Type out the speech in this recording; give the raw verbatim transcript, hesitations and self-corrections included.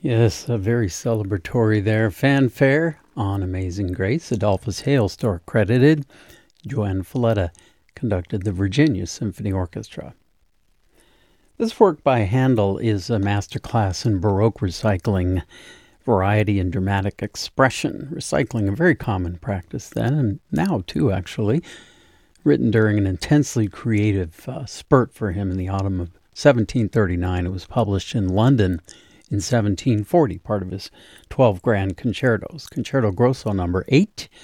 Yes, a very celebratory there. Fanfare on Amazing Grace. Adolphus Hale store credited. Joanne Falletta conducted the Virginia Symphony Orchestra. This work by Handel is a masterclass in Baroque recycling, variety and dramatic expression. Recycling, a very common practice then, and now too, actually. Written during an intensely creative uh, spurt for him in the autumn of seventeen thirty-nine. It was published in London in seventeen forty, part of his twelve grand concertos. Concerto Grosso number eight,